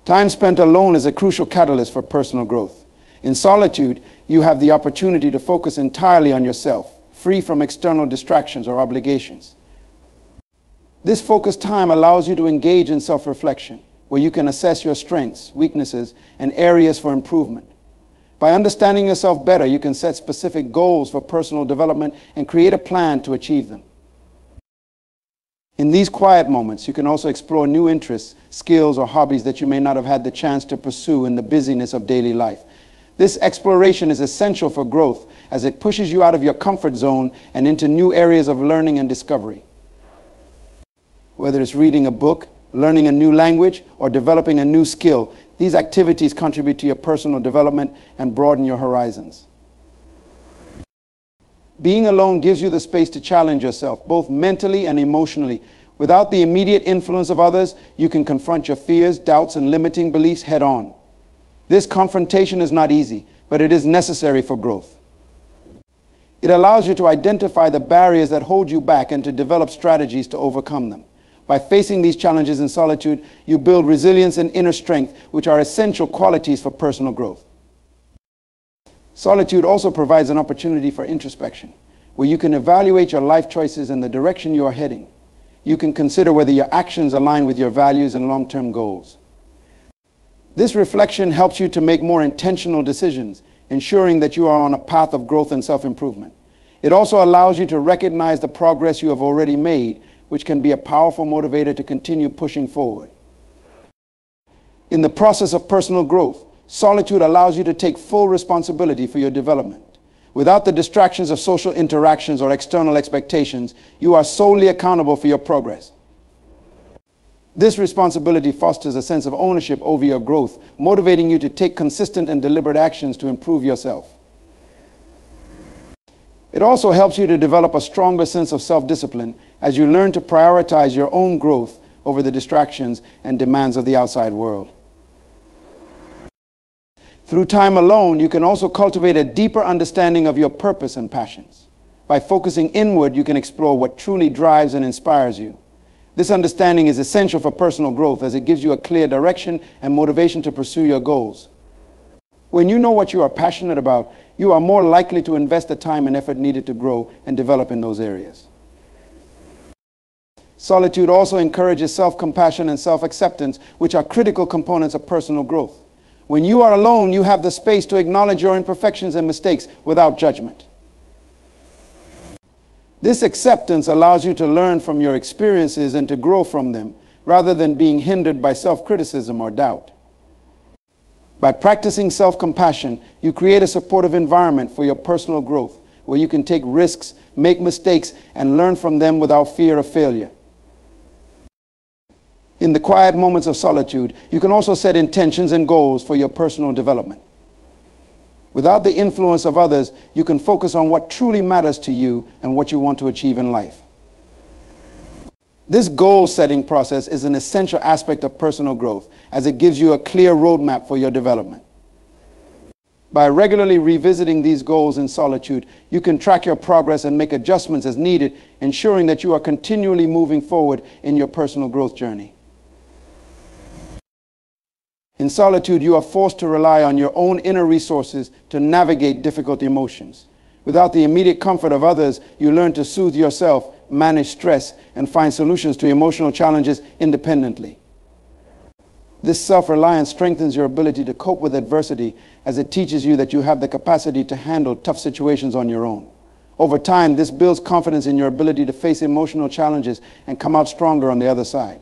Time spent alone is a crucial catalyst for personal growth. In solitude, you have the opportunity to focus entirely on yourself, free from external distractions or obligations. This focused time allows you to engage in self-reflection, where you can assess your strengths, weaknesses, and areas for improvement. By understanding yourself better, you can set specific goals for personal development and create a plan to achieve them. In these quiet moments, you can also explore new interests, skills, or hobbies that you may not have had the chance to pursue in the busyness of daily life. This exploration is essential for growth as it pushes you out of your comfort zone and into new areas of learning and discovery. Whether it's reading a book, learning a new language, or developing a new skill, these activities contribute to your personal development and broaden your horizons. Being alone gives you the space to challenge yourself, both mentally and emotionally. Without the immediate influence of others, you can confront your fears, doubts, and limiting beliefs head on. This confrontation is not easy, but it is necessary for growth. It allows you to identify the barriers that hold you back and to develop strategies to overcome them. By facing these challenges in solitude, you build resilience and inner strength, which are essential qualities for personal growth. Solitude also provides an opportunity for introspection, where you can evaluate your life choices and the direction you are heading. You can consider whether your actions align with your values and long-term goals. This reflection helps you to make more intentional decisions, ensuring that you are on a path of growth and self-improvement. It also allows you to recognize the progress you have already made, which can be a powerful motivator to continue pushing forward. In the process of personal growth, solitude allows you to take full responsibility for your development. Without the distractions of social interactions or external expectations, you are solely accountable for your progress. This responsibility fosters a sense of ownership over your growth, motivating you to take consistent and deliberate actions to improve yourself. It also helps you to develop a stronger sense of self-discipline as you learn to prioritize your own growth over the distractions and demands of the outside world. Through time alone, you can also cultivate a deeper understanding of your purpose and passions. By focusing inward, you can explore what truly drives and inspires you. This understanding is essential for personal growth as it gives you a clear direction and motivation to pursue your goals. When you know what you are passionate about, you are more likely to invest the time and effort needed to grow and develop in those areas. Solitude also encourages self-compassion and self-acceptance, which are critical components of personal growth. When you are alone, you have the space to acknowledge your imperfections and mistakes without judgment. This acceptance allows you to learn from your experiences and to grow from them, rather than being hindered by self-criticism or doubt. By practicing self-compassion, you create a supportive environment for your personal growth, where you can take risks, make mistakes, and learn from them without fear of failure. In the quiet moments of solitude, you can also set intentions and goals for your personal development. Without the influence of others, you can focus on what truly matters to you and what you want to achieve in life. This goal-setting process is an essential aspect of personal growth, as it gives you a clear roadmap for your development. By regularly revisiting these goals in solitude, you can track your progress and make adjustments as needed, ensuring that you are continually moving forward in your personal growth journey. In solitude, you are forced to rely on your own inner resources to navigate difficult emotions. Without the immediate comfort of others, you learn to soothe yourself, manage stress, and find solutions to emotional challenges independently. This self-reliance strengthens your ability to cope with adversity, as it teaches you that you have the capacity to handle tough situations on your own. Over time, this builds confidence in your ability to face emotional challenges and come out stronger on the other side.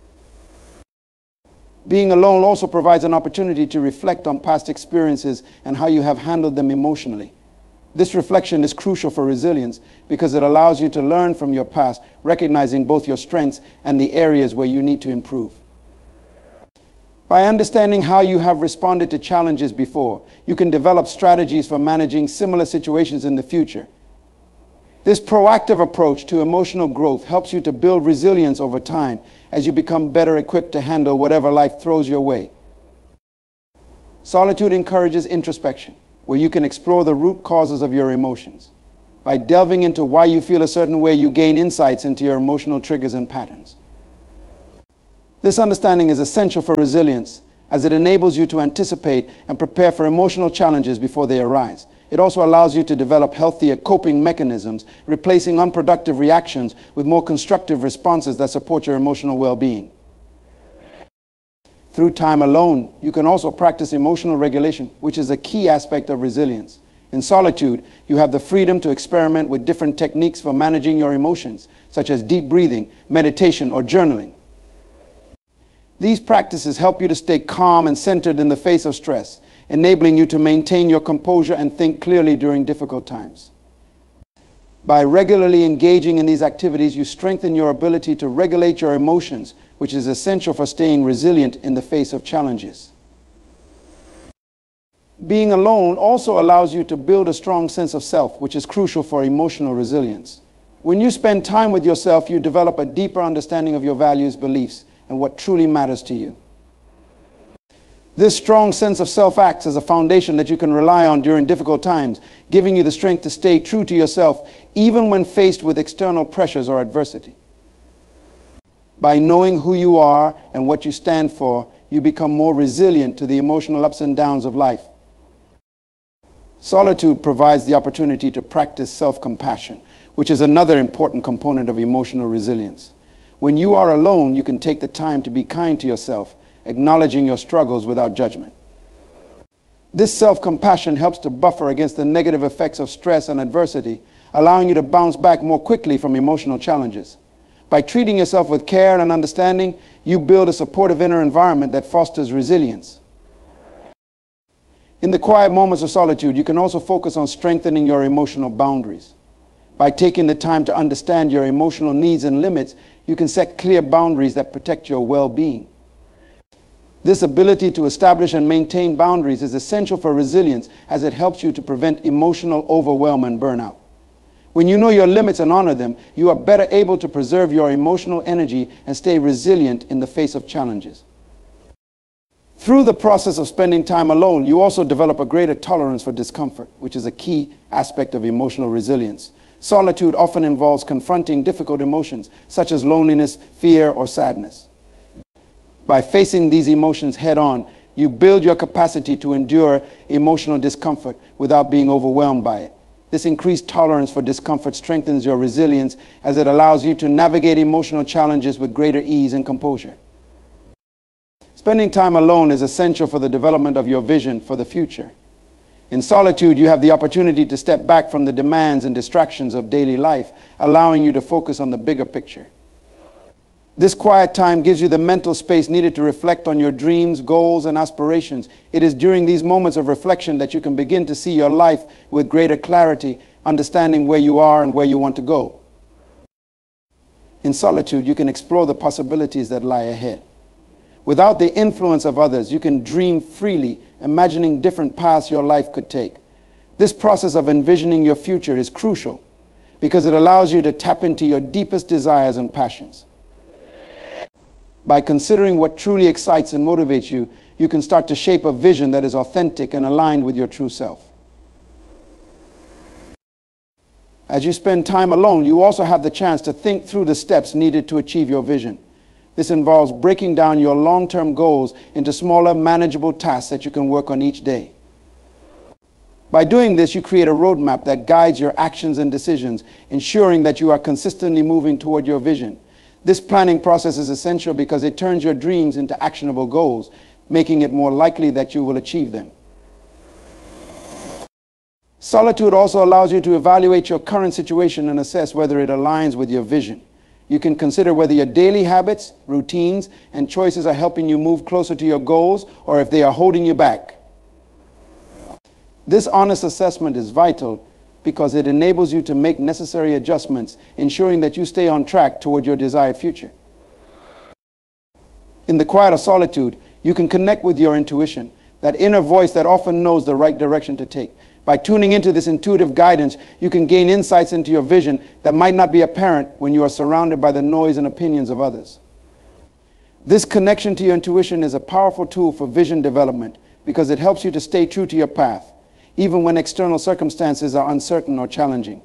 Being alone also provides an opportunity to reflect on past experiences and how you have handled them emotionally. This reflection is crucial for resilience because it allows you to learn from your past, recognizing both your strengths and the areas where you need to improve. By understanding how you have responded to challenges before, you can develop strategies for managing similar situations in the future. This proactive approach to emotional growth helps you to build resilience over time as you become better equipped to handle whatever life throws your way. Solitude encourages introspection, where you can explore the root causes of your emotions. By delving into why you feel a certain way, you gain insights into your emotional triggers and patterns. This understanding is essential for resilience, as it enables you to anticipate and prepare for emotional challenges before they arise. It also allows you to develop healthier coping mechanisms, replacing unproductive reactions with more constructive responses that support your emotional well-being. Through time alone, you can also practice emotional regulation, which is a key aspect of resilience. In solitude, you have the freedom to experiment with different techniques for managing your emotions, such as deep breathing, meditation, or journaling. These practices help you to stay calm and centered in the face of stress, enabling you to maintain your composure and think clearly during difficult times. By regularly engaging in these activities, you strengthen your ability to regulate your emotions, which is essential for staying resilient in the face of challenges. Being alone also allows you to build a strong sense of self, which is crucial for emotional resilience. When you spend time with yourself, you develop a deeper understanding of your values, beliefs, and what truly matters to you. This strong sense of self acts as a foundation that you can rely on during difficult times, giving you the strength to stay true to yourself even when faced with external pressures or adversity. By knowing who you are and what you stand for, you become more resilient to the emotional ups and downs of life. Solitude provides the opportunity to practice self-compassion, which is another important component of emotional resilience. When you are alone, you can take the time to be kind to yourself, acknowledging your struggles without judgment. This self-compassion helps to buffer against the negative effects of stress and adversity, allowing you to bounce back more quickly from emotional challenges. By treating yourself with care and understanding, you build a supportive inner environment that fosters resilience. In the quiet moments of solitude, you can also focus on strengthening your emotional boundaries. By taking the time to understand your emotional needs and limits, you can set clear boundaries that protect your well-being. This ability to establish and maintain boundaries is essential for resilience, as it helps you to prevent emotional overwhelm and burnout. When you know your limits and honor them, you are better able to preserve your emotional energy and stay resilient in the face of challenges. Through the process of spending time alone, you also develop a greater tolerance for discomfort, which is a key aspect of emotional resilience. Solitude often involves confronting difficult emotions, such as loneliness, fear, or sadness. By facing these emotions head-on, you build your capacity to endure emotional discomfort without being overwhelmed by it. This increased tolerance for discomfort strengthens your resilience, as it allows you to navigate emotional challenges with greater ease and composure. Spending time alone is essential for the development of your vision for the future. In solitude, you have the opportunity to step back from the demands and distractions of daily life, allowing you to focus on the bigger picture. This quiet time gives you the mental space needed to reflect on your dreams, goals, and aspirations. It is during these moments of reflection that you can begin to see your life with greater clarity, understanding where you are and where you want to go. In solitude, you can explore the possibilities that lie ahead. Without the influence of others, you can dream freely, imagining different paths your life could take. This process of envisioning your future is crucial because it allows you to tap into your deepest desires and passions. By considering what truly excites and motivates you, you can start to shape a vision that is authentic and aligned with your true self. As you spend time alone, you also have the chance to think through the steps needed to achieve your vision. This involves breaking down your long-term goals into smaller, manageable tasks that you can work on each day. By doing this, you create a roadmap that guides your actions and decisions, ensuring that you are consistently moving toward your vision. This planning process is essential because it turns your dreams into actionable goals, making it more likely that you will achieve them. Solitude also allows you to evaluate your current situation and assess whether it aligns with your vision. You can consider whether your daily habits, routines, and choices are helping you move closer to your goals or if they are holding you back. This honest assessment is vital because it enables you to make necessary adjustments, ensuring that you stay on track toward your desired future. In the quiet of solitude, you can connect with your intuition, that inner voice that often knows the right direction to take. By tuning into this intuitive guidance, you can gain insights into your vision that might not be apparent when you are surrounded by the noise and opinions of others. This connection to your intuition is a powerful tool for vision development because it helps you to stay true to your path, even when external circumstances are uncertain or challenging.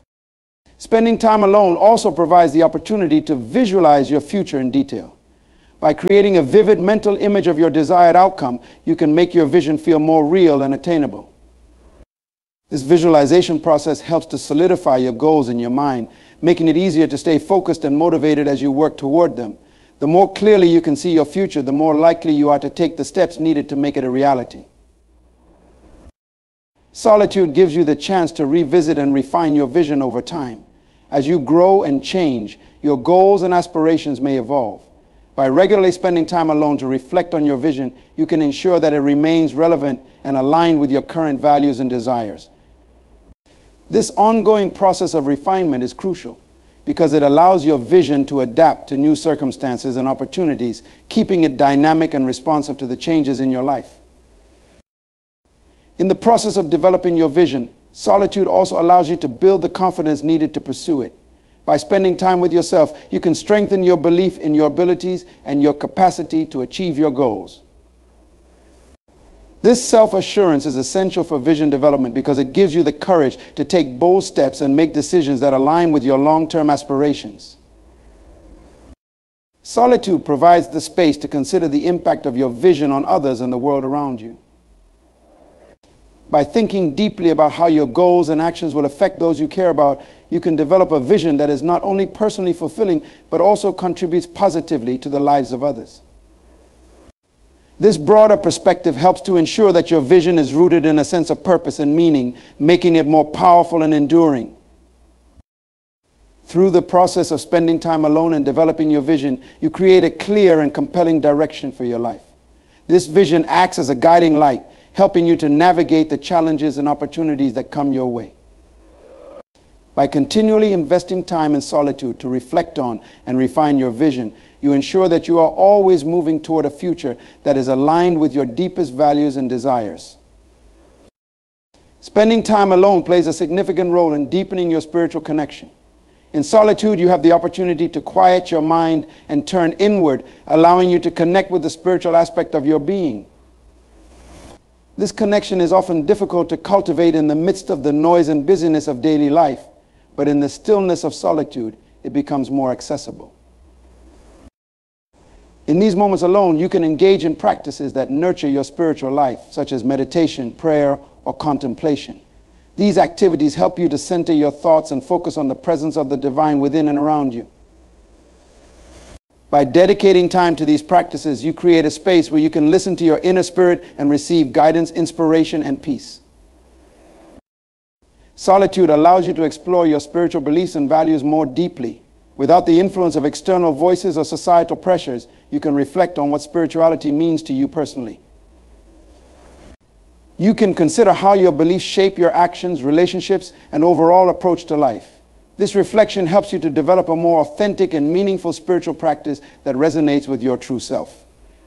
Spending time alone also provides the opportunity to visualize your future in detail. By creating a vivid mental image of your desired outcome, you can make your vision feel more real and attainable. This visualization process helps to solidify your goals in your mind, making it easier to stay focused and motivated as you work toward them. The more clearly you can see your future, the more likely you are to take the steps needed to make it a reality. Solitude gives you the chance to revisit and refine your vision over time. As you grow and change, your goals and aspirations may evolve. By regularly spending time alone to reflect on your vision, you can ensure that it remains relevant and aligned with your current values and desires. This ongoing process of refinement is crucial because it allows your vision to adapt to new circumstances and opportunities, keeping it dynamic and responsive to the changes in your life. In the process of developing your vision, solitude also allows you to build the confidence needed to pursue it. By spending time with yourself, you can strengthen your belief in your abilities and your capacity to achieve your goals. This self-assurance is essential for vision development because it gives you the courage to take bold steps and make decisions that align with your long-term aspirations. Solitude provides the space to consider the impact of your vision on others and the world around you. By thinking deeply about how your goals and actions will affect those you care about, you can develop a vision that is not only personally fulfilling, but also contributes positively to the lives of others. This broader perspective helps to ensure that your vision is rooted in a sense of purpose and meaning, making it more powerful and enduring. Through the process of spending time alone and developing your vision, you create a clear and compelling direction for your life. This vision acts as a guiding light, helping you to navigate the challenges and opportunities that come your way. By continually investing time in solitude to reflect on and refine your vision, you ensure that you are always moving toward a future that is aligned with your deepest values and desires. Spending time alone plays a significant role in deepening your spiritual connection. In solitude, you have the opportunity to quiet your mind and turn inward, allowing you to connect with the spiritual aspect of your being. This connection is often difficult to cultivate in the midst of the noise and busyness of daily life, but in the stillness of solitude, it becomes more accessible. In these moments alone, you can engage in practices that nurture your spiritual life, such as meditation, prayer, or contemplation. These activities help you to center your thoughts and focus on the presence of the divine within and around you. By dedicating time to these practices, you create a space where you can listen to your inner spirit and receive guidance, inspiration, and peace. Solitude allows you to explore your spiritual beliefs and values more deeply. Without the influence of external voices or societal pressures, you can reflect on what spirituality means to you personally. You can consider how your beliefs shape your actions, relationships, and overall approach to life. This reflection helps you to develop a more authentic and meaningful spiritual practice that resonates with your true self.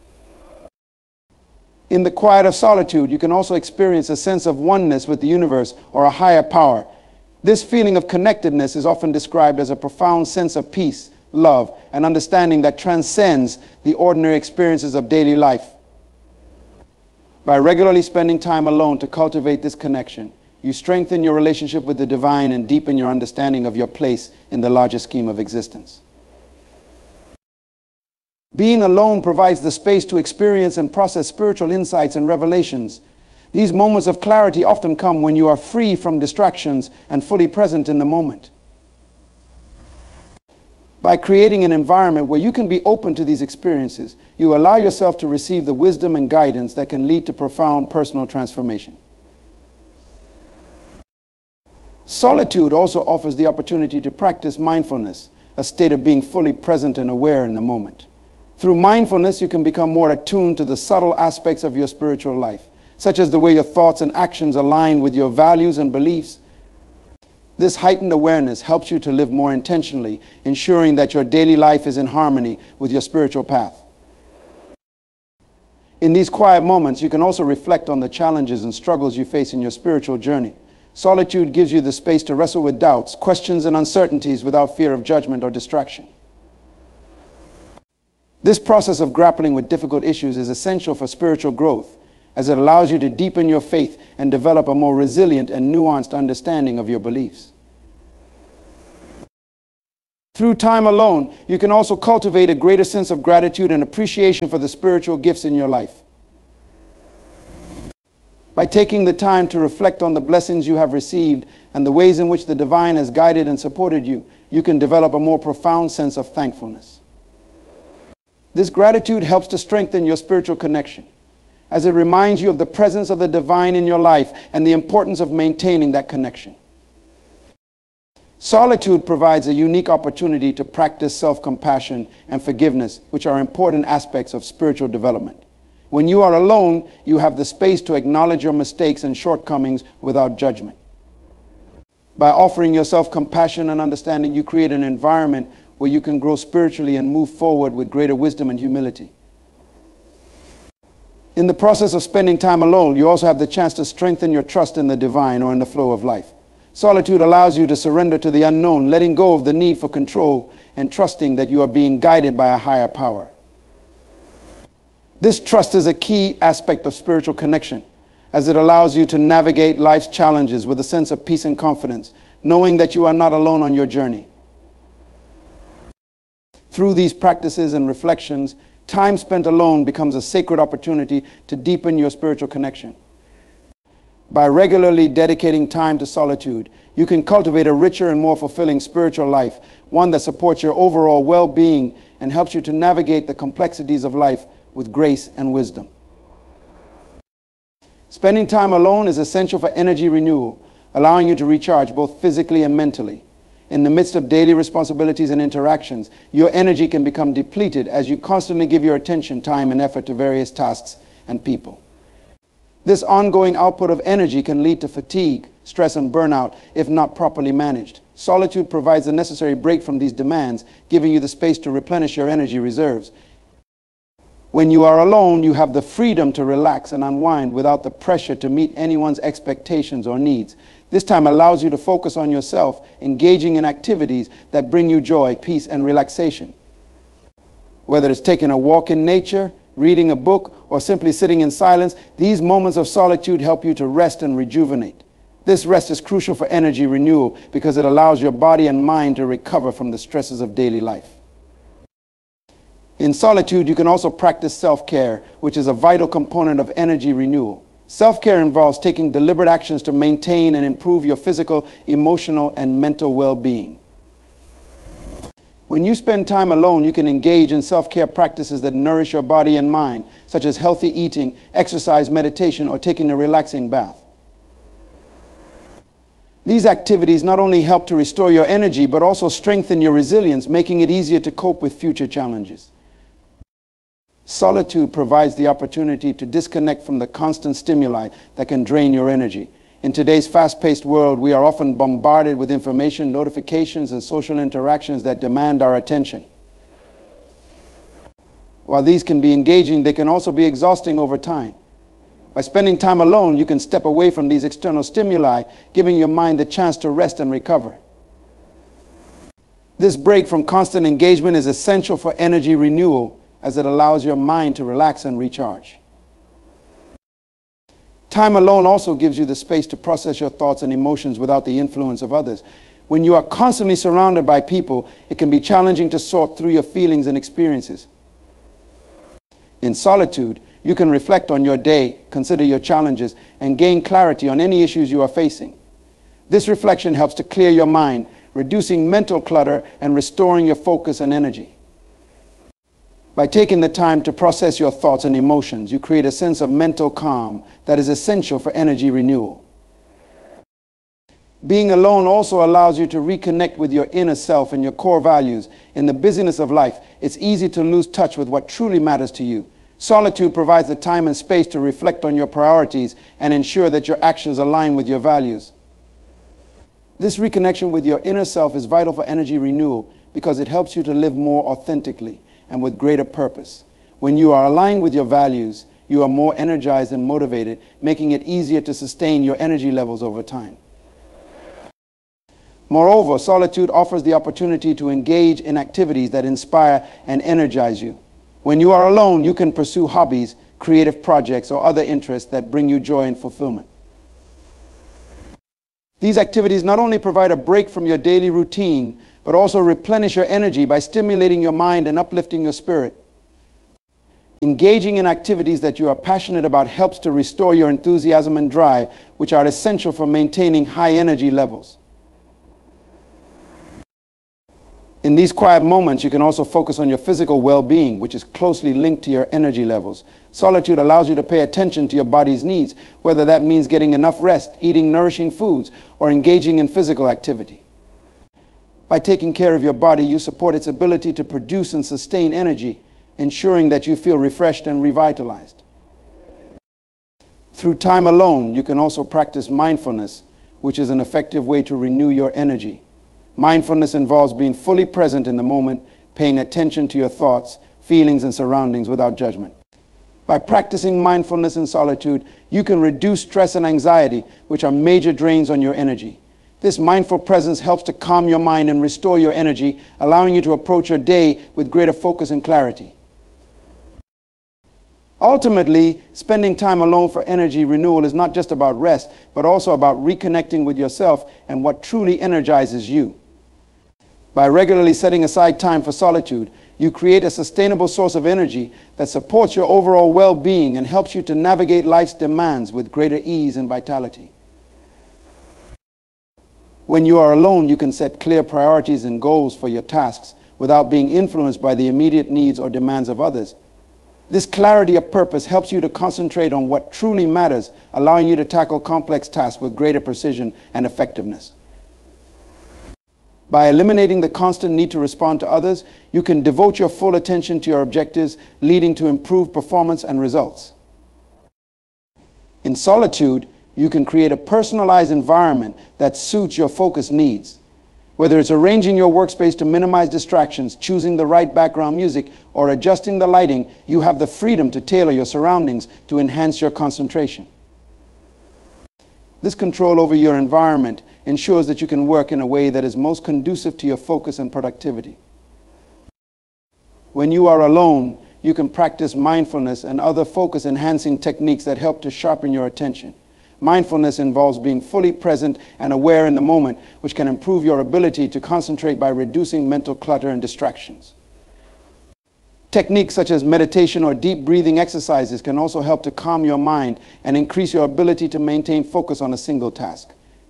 In the quiet of solitude, you can also experience a sense of oneness with the universe or a higher power. This feeling of connectedness is often described as a profound sense of peace, love, and understanding that transcends the ordinary experiences of daily life. By regularly spending time alone to cultivate this connection, you strengthen your relationship with the divine and deepen your understanding of your place in the larger scheme of existence. Being alone provides the space to experience and process spiritual insights and revelations. These moments of clarity often come when you are free from distractions and fully present in the moment. By creating an environment where you can be open to these experiences, you allow yourself to receive the wisdom and guidance that can lead to profound personal transformation. Solitude also offers the opportunity to practice mindfulness, a state of being fully present and aware in the moment. Through mindfulness, you can become more attuned to the subtle aspects of your spiritual life, such as the way your thoughts and actions align with your values and beliefs. This heightened awareness helps you to live more intentionally, ensuring that your daily life is in harmony with your spiritual path. In these quiet moments, you can also reflect on the challenges and struggles you face in your spiritual journey. Solitude gives you the space to wrestle with doubts, questions, and uncertainties without fear of judgment or distraction. This process of grappling with difficult issues is essential for spiritual growth, as it allows you to deepen your faith and develop a more resilient and nuanced understanding of your beliefs. Through time alone, you can also cultivate a greater sense of gratitude and appreciation for the spiritual gifts in your life. By taking the time to reflect on the blessings you have received and the ways in which the divine has guided and supported you, you can develop a more profound sense of thankfulness. This gratitude helps to strengthen your spiritual connection, as it reminds you of the presence of the divine in your life and the importance of maintaining that connection. Solitude provides a unique opportunity to practice self-compassion and forgiveness, which are important aspects of spiritual development. When you are alone, you have the space to acknowledge your mistakes and shortcomings without judgment. By offering yourself compassion and understanding, you create an environment where you can grow spiritually and move forward with greater wisdom and humility. In the process of spending time alone, you also have the chance to strengthen your trust in the divine or in the flow of life. Solitude allows you to surrender to the unknown, letting go of the need for control and trusting that you are being guided by a higher power. This trust is a key aspect of spiritual connection, as it allows you to navigate life's challenges with a sense of peace and confidence, knowing that you are not alone on your journey. Through these practices and reflections, time spent alone becomes a sacred opportunity to deepen your spiritual connection. By regularly dedicating time to solitude, you can cultivate a richer and more fulfilling spiritual life, one that supports your overall well-being and helps you to navigate the complexities of life with grace and wisdom. Spending time alone is essential for energy renewal, allowing you to recharge both physically and mentally. In the midst of daily responsibilities and interactions, your energy can become depleted as you constantly give your attention, time, and effort to various tasks and people. This ongoing output of energy can lead to fatigue, stress, and burnout if not properly managed. Solitude provides the necessary break from these demands, giving you the space to replenish your energy reserves. When you are alone, you have the freedom to relax and unwind without the pressure to meet anyone's expectations or needs. This time allows you to focus on yourself, engaging in activities that bring you joy, peace, and relaxation. Whether it's taking a walk in nature, reading a book, or simply sitting in silence, these moments of solitude help you to rest and rejuvenate. This rest is crucial for energy renewal because it allows your body and mind to recover from the stresses of daily life. In solitude, you can also practice self-care, which is a vital component of energy renewal. Self-care involves taking deliberate actions to maintain and improve your physical, emotional, and mental well-being. When you spend time alone, you can engage in self-care practices that nourish your body and mind, such as healthy eating, exercise, meditation, or taking a relaxing bath. These activities not only help to restore your energy, but also strengthen your resilience, making it easier to cope with future challenges. Solitude provides the opportunity to disconnect from the constant stimuli that can drain your energy. In today's fast-paced world, we are often bombarded with information, notifications, and social interactions that demand our attention. While these can be engaging, they can also be exhausting over time. By spending time alone, you can step away from these external stimuli, giving your mind the chance to rest and recover. This break from constant engagement is essential for energy renewal, as it allows your mind to relax and recharge. Time alone also gives you the space to process your thoughts and emotions without the influence of others. When you are constantly surrounded by people, it can be challenging to sort through your feelings and experiences. In solitude, you can reflect on your day, consider your challenges, and gain clarity on any issues you are facing. This reflection helps to clear your mind, reducing mental clutter and restoring your focus and energy. By taking the time to process your thoughts and emotions, you create a sense of mental calm that is essential for energy renewal. Being alone also allows you to reconnect with your inner self and your core values. In the busyness of life, it's easy to lose touch with what truly matters to you. Solitude provides the time and space to reflect on your priorities and ensure that your actions align with your values. This reconnection with your inner self is vital for energy renewal because it helps you to live more authentically and with greater purpose. When you are aligned with your values, you are more energized and motivated, making it easier to sustain your energy levels over time. Moreover, solitude offers the opportunity to engage in activities that inspire and energize you. When you are alone, you can pursue hobbies, creative projects, or other interests that bring you joy and fulfillment. These activities not only provide a break from your daily routine, but also replenish your energy by stimulating your mind and uplifting your spirit. Engaging in activities that you are passionate about helps to restore your enthusiasm and drive, which are essential for maintaining high energy levels. In these quiet moments, you can also focus on your physical well-being, which is closely linked to your energy levels. Solitude allows you to pay attention to your body's needs, whether that means getting enough rest, eating nourishing foods, or engaging in physical activity. By taking care of your body, you support its ability to produce and sustain energy, ensuring that you feel refreshed and revitalized. Through time alone, you can also practice mindfulness, which is an effective way to renew your energy. Mindfulness involves being fully present in the moment, paying attention to your thoughts, feelings, and surroundings without judgment. By practicing mindfulness in solitude, you can reduce stress and anxiety, which are major drains on your energy. This mindful presence helps to calm your mind and restore your energy, allowing you to approach your day with greater focus and clarity. Ultimately, spending time alone for energy renewal is not just about rest, but also about reconnecting with yourself and what truly energizes you. By regularly setting aside time for solitude, you create a sustainable source of energy that supports your overall well-being and helps you to navigate life's demands with greater ease and vitality. When you are alone, you can set clear priorities and goals for your tasks without being influenced by the immediate needs or demands of others. This clarity of purpose helps you to concentrate on what truly matters, allowing you to tackle complex tasks with greater precision and effectiveness. By eliminating the constant need to respond to others, you can devote your full attention to your objectives, leading to improved performance and results. In solitude, you can create a personalized environment that suits your focus needs. Whether it's arranging your workspace to minimize distractions, choosing the right background music, or adjusting the lighting, you have the freedom to tailor your surroundings to enhance your concentration. This control over your environment ensures that you can work in a way that is most conducive to your focus and productivity. When you are alone, you can practice mindfulness and other focus-enhancing techniques that help to sharpen your attention. Mindfulness involves being fully present and aware in the moment, which can improve your ability to concentrate by reducing mental clutter and distractions. Techniques such as meditation or deep breathing exercises can also help to calm your mind and increase your ability to maintain focus on a single task.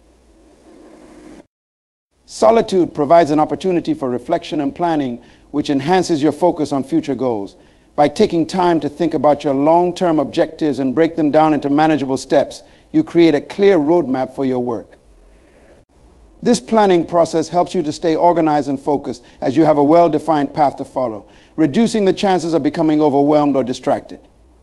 Solitude provides an opportunity for reflection and planning, which enhances your focus on future goals. By taking time to think about your long-term objectives and break them down into manageable steps, you create a clear roadmap for your work. This planning process helps you to stay organized and focused as you have a well-defined path to follow, reducing the chances of becoming overwhelmed or distracted.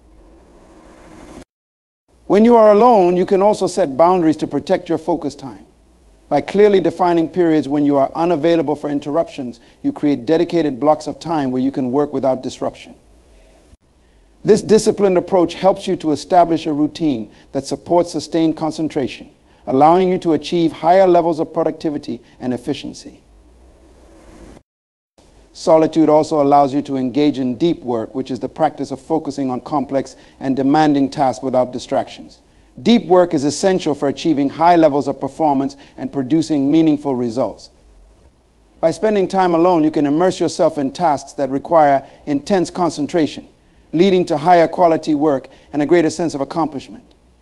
When you are alone, you can also set boundaries to protect your focus time. By clearly defining periods when you are unavailable for interruptions, you create dedicated blocks of time where you can work without disruption. This disciplined approach helps you to establish a routine that supports sustained concentration, allowing you to achieve higher levels of productivity and efficiency. Solitude also allows you to engage in deep work, which is the practice of focusing on complex and demanding tasks without distractions. Deep work is essential for achieving high levels of performance and producing meaningful results. By spending time alone, you can immerse yourself in tasks that require intense concentration, leading to higher quality work and a greater sense of accomplishment.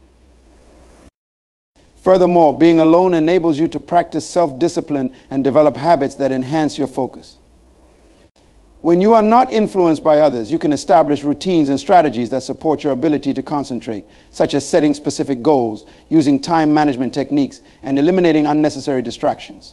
Furthermore, being alone enables you to practice self-discipline and develop habits that enhance your focus. When you are not influenced by others, you can establish routines and strategies that support your ability to concentrate, such as setting specific goals, using time management techniques, and eliminating unnecessary distractions.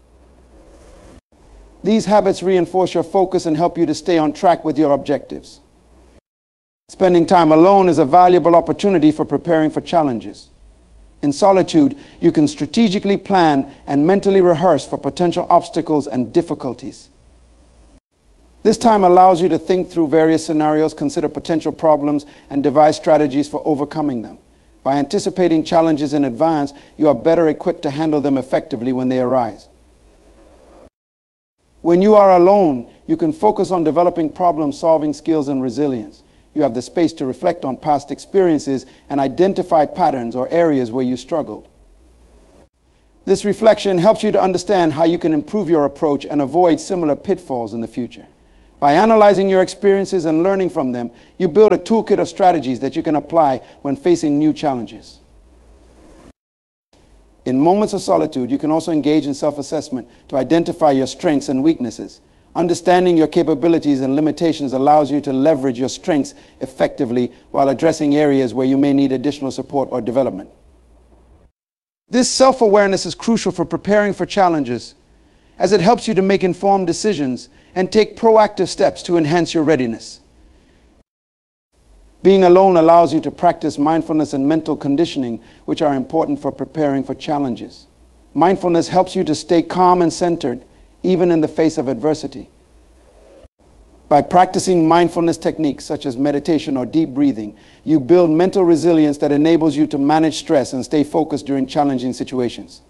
These habits reinforce your focus and help you to stay on track with your objectives. Spending time alone is a valuable opportunity for preparing for challenges. In solitude, you can strategically plan and mentally rehearse for potential obstacles and difficulties. This time allows you to think through various scenarios, consider potential problems, and devise strategies for overcoming them. By anticipating challenges in advance, you are better equipped to handle them effectively when they arise. When you are alone, you can focus on developing problem-solving skills and resilience. You have the space to reflect on past experiences and identify patterns or areas where you struggled. This reflection helps you to understand how you can improve your approach and avoid similar pitfalls in the future. By analyzing your experiences and learning from them, you build a toolkit of strategies that you can apply when facing new challenges. In moments of solitude, you can also engage in self-assessment to identify your strengths and weaknesses. Understanding your capabilities and limitations allows you to leverage your strengths effectively while addressing areas where you may need additional support or development. This self-awareness is crucial for preparing for challenges, as it helps you to make informed decisions and take proactive steps to enhance your readiness. Being alone allows you to practice mindfulness and mental conditioning, which are important for preparing for challenges. Mindfulness helps you to stay calm and centered, even in the face of adversity. By practicing mindfulness techniques such as meditation or deep breathing, you build mental resilience that enables you to manage stress and stay focused during challenging situations.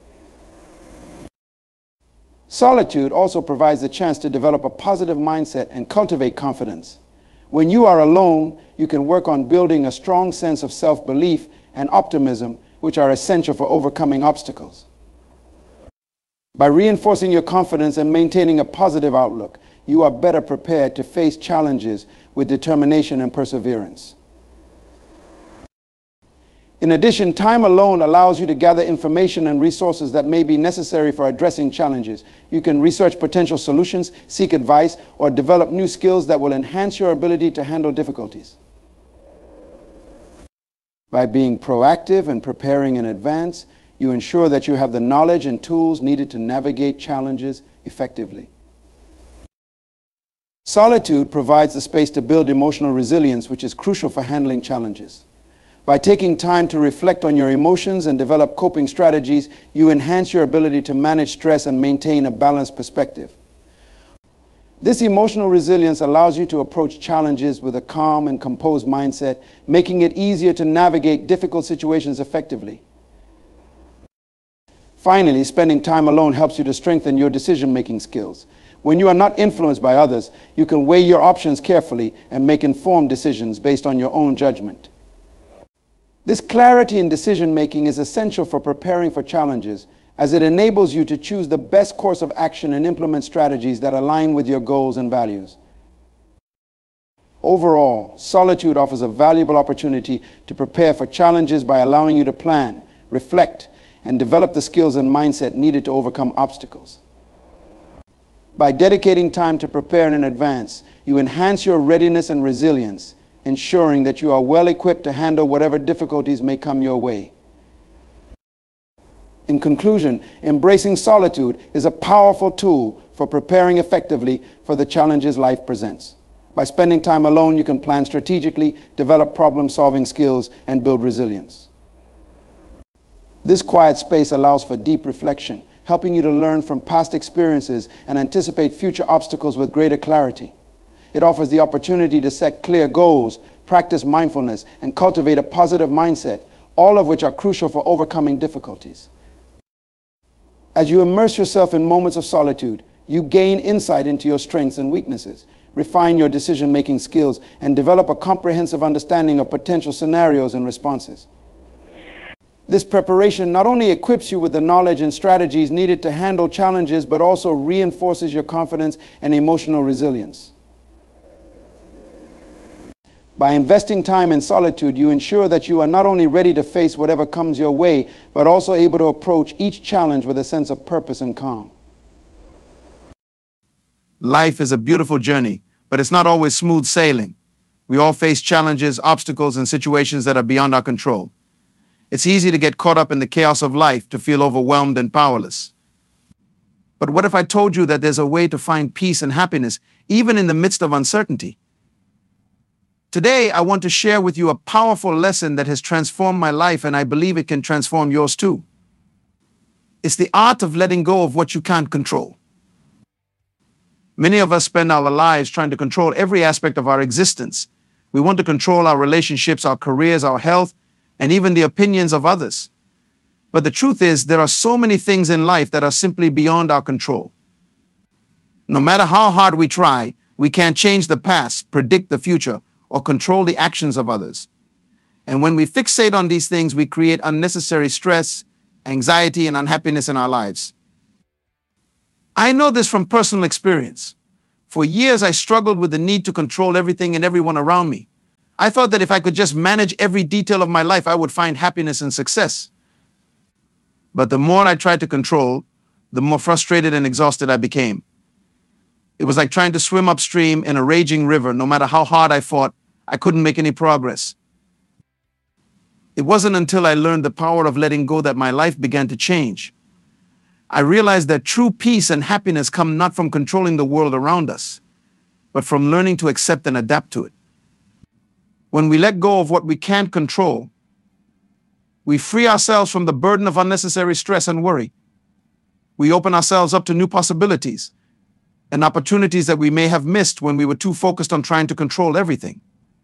Solitude also provides the chance to develop a positive mindset and cultivate confidence. When you are alone, you can work on building a strong sense of self-belief and optimism, which are essential for overcoming obstacles. By reinforcing your confidence and maintaining a positive outlook, you are better prepared to face challenges with determination and perseverance. In addition, time alone allows you to gather information and resources that may be necessary for addressing challenges. You can research potential solutions, seek advice, or develop new skills that will enhance your ability to handle difficulties. By being proactive and preparing in advance, you ensure that you have the knowledge and tools needed to navigate challenges effectively. Solitude provides the space to build emotional resilience, which is crucial for handling challenges. By taking time to reflect on your emotions and develop coping strategies, you enhance your ability to manage stress and maintain a balanced perspective. This emotional resilience allows you to approach challenges with a calm and composed mindset, making it easier to navigate difficult situations effectively. Finally, spending time alone helps you to strengthen your decision-making skills. When you are not influenced by others, you can weigh your options carefully and make informed decisions based on your own judgment. This clarity in decision-making is essential for preparing for challenges, as it enables you to choose the best course of action and implement strategies that align with your goals and values. Overall, solitude offers a valuable opportunity to prepare for challenges by allowing you to plan, reflect, and develop the skills and mindset needed to overcome obstacles. By dedicating time to prepare in advance, you enhance your readiness and resilience, ensuring that you are well equipped to handle whatever difficulties may come your way. In conclusion, embracing solitude is a powerful tool for preparing effectively for the challenges life presents. By spending time alone, you can plan strategically, develop problem-solving skills, and build resilience. This quiet space allows for deep reflection, helping you to learn from past experiences and anticipate future obstacles with greater clarity. It offers the opportunity to set clear goals, practice mindfulness, and cultivate a positive mindset, all of which are crucial for overcoming difficulties. As you immerse yourself in moments of solitude, you gain insight into your strengths and weaknesses, refine your decision-making skills, and develop a comprehensive understanding of potential scenarios and responses. This preparation not only equips you with the knowledge and strategies needed to handle challenges, but also reinforces your confidence and emotional resilience. By investing time in solitude, you ensure that you are not only ready to face whatever comes your way, but also able to approach each challenge with a sense of purpose and calm. Life is a beautiful journey, but it's not always smooth sailing. We all face challenges, obstacles, and situations that are beyond our control. It's easy to get caught up in the chaos of life, to feel overwhelmed and powerless. But what if I told you that there's a way to find peace and happiness, even in the midst of uncertainty? Today, I want to share with you a powerful lesson that has transformed my life, and I believe it can transform yours too. It's the art of letting go of what you can't control. Many of us spend our lives trying to control every aspect of our existence. We want to control our relationships, our careers, our health, and even the opinions of others. But the truth is, there are so many things in life that are simply beyond our control. No matter how hard we try, we can't change the past, predict the future, or control the actions of others. And when we fixate on these things, we create unnecessary stress, anxiety, and unhappiness in our lives. I know this from personal experience. For years, I struggled with the need to control everything and everyone around me. I thought that if I could just manage every detail of my life, I would find happiness and success. But the more I tried to control, the more frustrated and exhausted I became. It was like trying to swim upstream in a raging river. No matter how hard I fought, I couldn't make any progress. It wasn't until I learned the power of letting go that my life began to change. I realized that true peace and happiness come not from controlling the world around us, but from learning to accept and adapt to it. When we let go of what we can't control, we free ourselves from the burden of unnecessary stress and worry. We open ourselves up to new possibilities and opportunities that we may have missed when we were too focused on trying to control everything.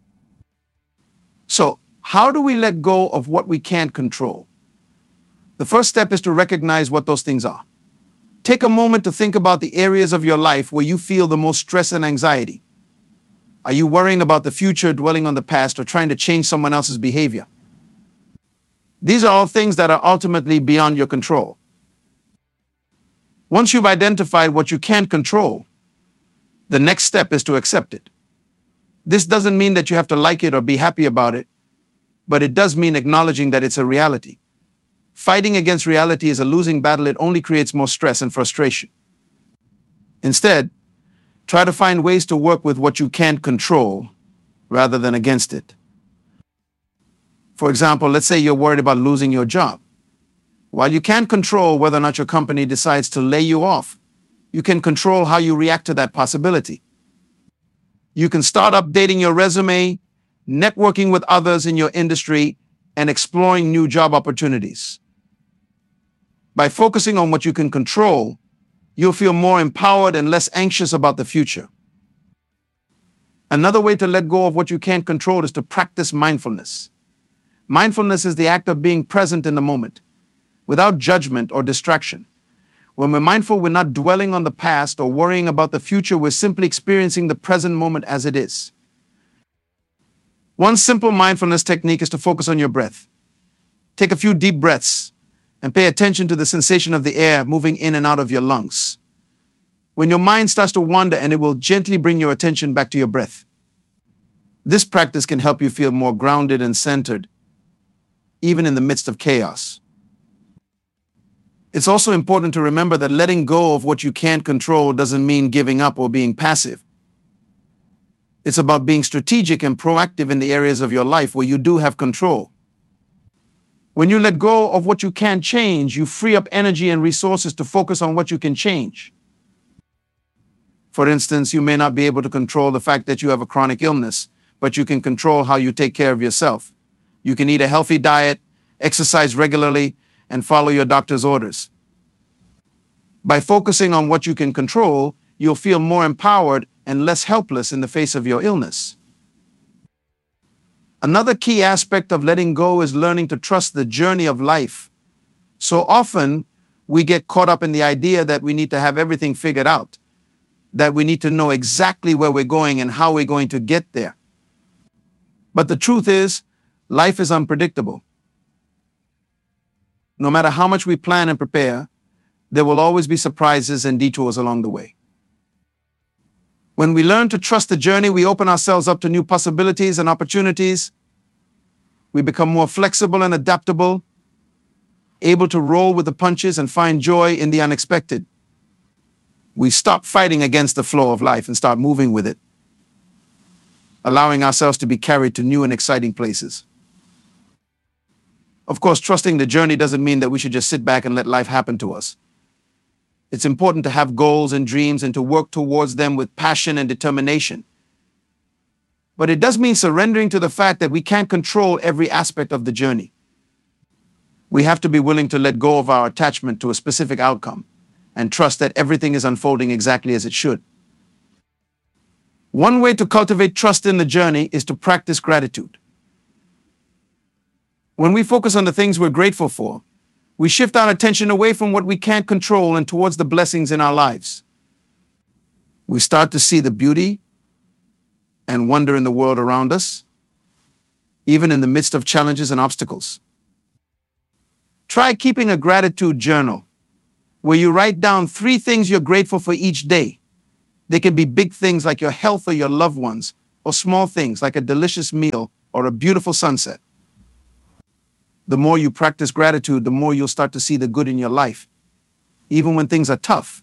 So, how do we let go of what we can't control? The first step is to recognize what those things are. Take a moment to think about the areas of your life where you feel the most stress and anxiety. Are you worrying about the future, dwelling on the past, or trying to change someone else's behavior? These are all things that are ultimately beyond your control. Once you've identified what you can't control, the next step is to accept it. This doesn't mean that you have to like it or be happy about it, but it does mean acknowledging that it's a reality. Fighting against reality is a losing battle. It only creates more stress and frustration. Instead, try to find ways to work with what you can't control rather than against it. For example, let's say you're worried about losing your job. While you can't control whether or not your company decides to lay you off, you can control how you react to that possibility. You can start updating your resume, networking with others in your industry, and exploring new job opportunities. By focusing on what you can control, you'll feel more empowered and less anxious about the future. Another way to let go of what you can't control is to practice mindfulness. Mindfulness is the act of being present in the moment, without judgment or distraction. When we're mindful, we're not dwelling on the past or worrying about the future. We're simply experiencing the present moment as it is. One simple mindfulness technique is to focus on your breath. Take a few deep breaths and pay attention to the sensation of the air moving in and out of your lungs. When your mind starts to wander, and it will gently bring your attention back to your breath. This practice can help you feel more grounded and centered, even in the midst of chaos. It's also important to remember that letting go of what you can't control doesn't mean giving up or being passive. It's about being strategic and proactive in the areas of your life where you do have control. When you let go of what you can't change, you free up energy and resources to focus on what you can change. For instance, you may not be able to control the fact that you have a chronic illness, but you can control how you take care of yourself. You can eat a healthy diet, exercise regularly, and follow your doctor's orders. By focusing on what you can control, you'll feel more empowered and less helpless in the face of your illness. Another key aspect of letting go is learning to trust the journey of life. So often, we get caught up in the idea that we need to have everything figured out, that we need to know exactly where we're going and how we're going to get there. But the truth is, life is unpredictable. No matter how much we plan and prepare, there will always be surprises and detours along the way. When we learn to trust the journey, we open ourselves up to new possibilities and opportunities. We become more flexible and adaptable, able to roll with the punches and find joy in the unexpected. We stop fighting against the flow of life and start moving with it, allowing ourselves to be carried to new and exciting places. Of course, trusting the journey doesn't mean that we should just sit back and let life happen to us. It's important to have goals and dreams and to work towards them with passion and determination. But it does mean surrendering to the fact that we can't control every aspect of the journey. We have to be willing to let go of our attachment to a specific outcome and trust that everything is unfolding exactly as it should. One way to cultivate trust in the journey is to practice gratitude. When we focus on the things we're grateful for, we shift our attention away from what we can't control and towards the blessings in our lives. We start to see the beauty and wonder in the world around us, even in the midst of challenges and obstacles. Try keeping a gratitude journal where you write down 3 things you're grateful for each day. They can be big things like your health or your loved ones, or small things like a delicious meal or a beautiful sunset. The more you practice gratitude, the more you'll start to see the good in your life, even when things are tough.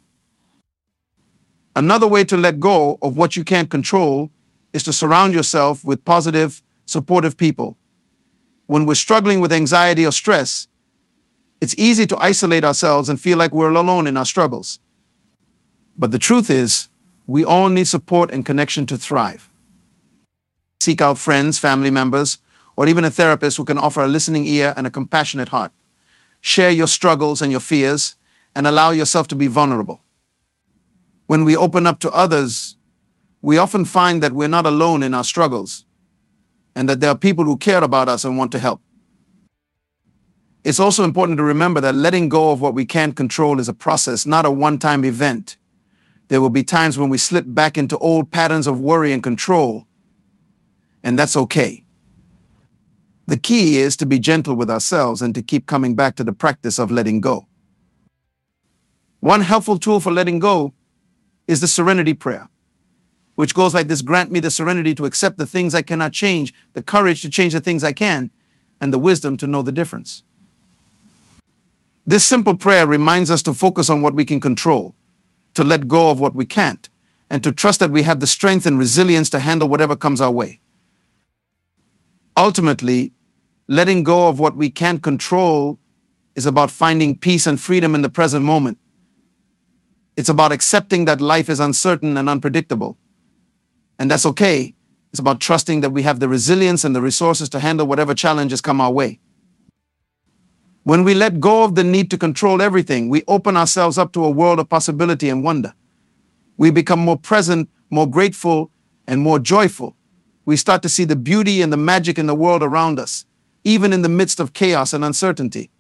Another way to let go of what you can't control is to surround yourself with positive, supportive people. When we're struggling with anxiety or stress, it's easy to isolate ourselves and feel like we're alone in our struggles. But the truth is, we all need support and connection to thrive. Seek out friends, family members, or even a therapist who can offer a listening ear and a compassionate heart. Share your struggles and your fears, and allow yourself to be vulnerable. When we open up to others, we often find that we're not alone in our struggles, and that there are people who care about us and want to help. It's also important to remember that letting go of what we can't control is a process, not a one-time event. There will be times when we slip back into old patterns of worry and control, and that's okay. The key is to be gentle with ourselves and to keep coming back to the practice of letting go. One helpful tool for letting go is the serenity prayer, which goes like this: grant me the serenity to accept the things I cannot change, the courage to change the things I can, and the wisdom to know the difference. This simple prayer reminds us to focus on what we can control, to let go of what we can't, and to trust that we have the strength and resilience to handle whatever comes our way. Ultimately, letting go of what we can't control is about finding peace and freedom in the present moment. It's about accepting that life is uncertain and unpredictable, and that's okay. It's about trusting that we have the resilience and the resources to handle whatever challenges come our way. When we let go of the need to control everything, we open ourselves up to a world of possibility and wonder. We become more present, more grateful, and more joyful. We start to see the beauty and the magic in the world around us, even in the midst of chaos and uncertainty.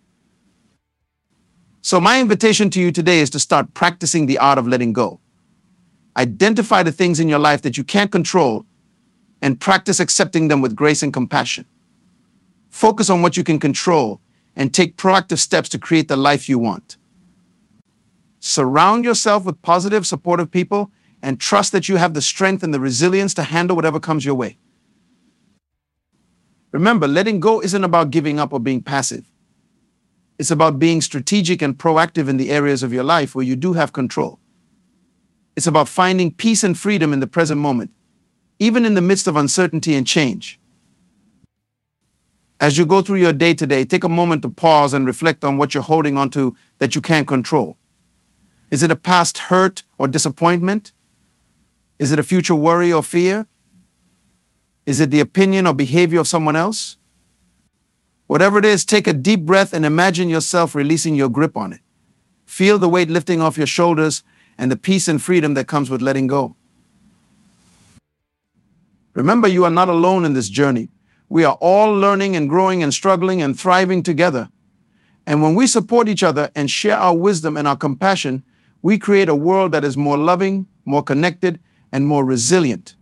So my invitation to you today is to start practicing the art of letting go. Identify the things in your life that you can't control and practice accepting them with grace and compassion. Focus on what you can control and take proactive steps to create the life you want. Surround yourself with positive, supportive people and trust that you have the strength and the resilience to handle whatever comes your way. Remember, letting go isn't about giving up or being passive. It's about being strategic and proactive in the areas of your life where you do have control. It's about finding peace and freedom in the present moment, even in the midst of uncertainty and change. As you go through your day today, take a moment to pause and reflect on what you're holding on to that you can't control. Is it a past hurt or disappointment? Is it a future worry or fear? Is it the opinion or behavior of someone else? Whatever it is, take a deep breath and imagine yourself releasing your grip on it. Feel the weight lifting off your shoulders and the peace and freedom that comes with letting go. Remember, you are not alone in this journey. We are all learning and growing and struggling and thriving together. And when we support each other and share our wisdom and our compassion, we create a world that is more loving, more connected, and more resilient.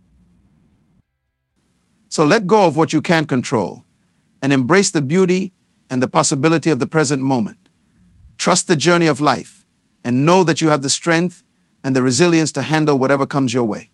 So let go of what you can't control and embrace the beauty and the possibility of the present moment. Trust the journey of life and know that you have the strength and the resilience to handle whatever comes your way.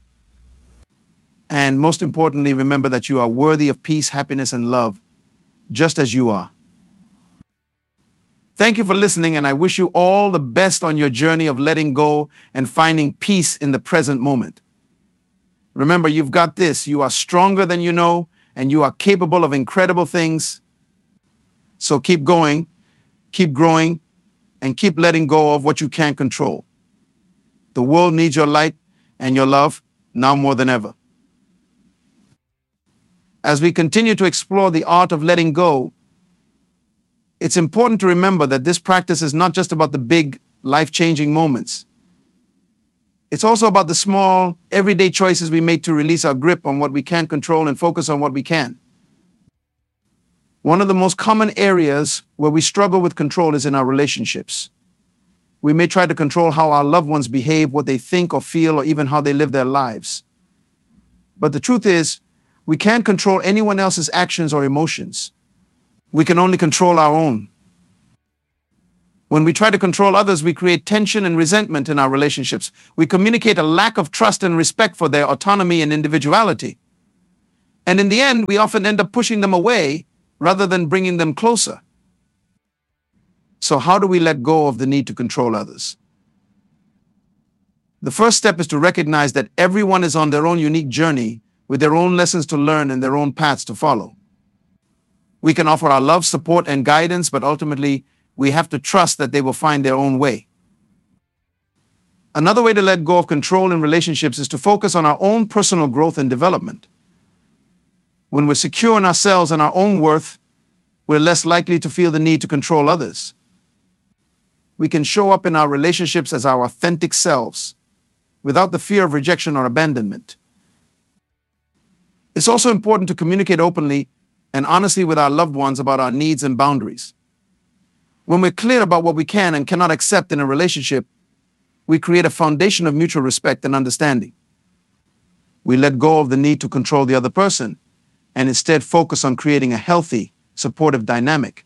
And most importantly, remember that you are worthy of peace, happiness, and love, just as you are. Thank you for listening, and I wish you all the best on your journey of letting go and finding peace in the present moment. Remember, you've got this. You are stronger than you know, and you are capable of incredible things. So keep going, keep growing, and keep letting go of what you can't control. The world needs your light and your love now more than ever. As we continue to explore the art of letting go, it's important to remember that this practice is not just about the big, life-changing moments. It's also about the small, everyday choices we make to release our grip on what we can't control and focus on what we can. One of the most common areas where we struggle with control is in our relationships. We may try to control how our loved ones behave, what they think or feel, or even how they live their lives. But the truth is, we can't control anyone else's actions or emotions. We can only control our own. When we try to control others, we create tension and resentment in our relationships. We communicate a lack of trust and respect for their autonomy and individuality. And in the end, we often end up pushing them away rather than bringing them closer. So how do we let go of the need to control others? The first step is to recognize that everyone is on their own unique journey with their own lessons to learn and their own paths to follow. We can offer our love, support, and guidance, but ultimately, we have to trust that they will find their own way. Another way to let go of control in relationships is to focus on our own personal growth and development. When we're secure in ourselves and our own worth, we're less likely to feel the need to control others. We can show up in our relationships as our authentic selves, without the fear of rejection or abandonment. It's also important to communicate openly and honestly with our loved ones about our needs and boundaries. When we're clear about what we can and cannot accept in a relationship, we create a foundation of mutual respect and understanding. We let go of the need to control the other person and instead focus on creating a healthy, supportive dynamic.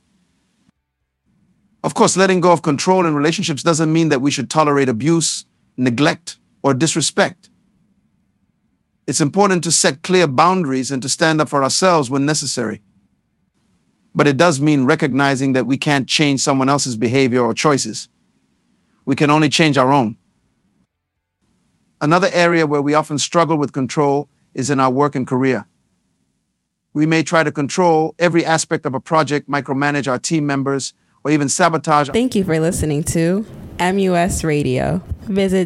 Of course, letting go of control in relationships doesn't mean that we should tolerate abuse, neglect, or disrespect. It's important to set clear boundaries and to stand up for ourselves when necessary. But it does mean recognizing that we can't change someone else's behavior or choices. We can only change our own. Another area where we often struggle with control is in our work and career. We may try to control every aspect of a project, micromanage our team members, or even sabotage. Thank you for listening to MUS Radio. Visit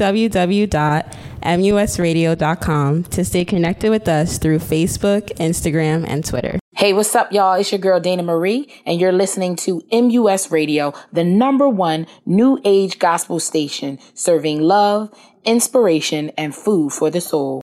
www.musradio.com to stay connected with us through Facebook, Instagram, and Twitter. Hey, what's up, y'all? It's your girl, Dana Marie, and you're listening to MUS Radio, the #1 new age gospel station, serving love, inspiration, and food for the soul.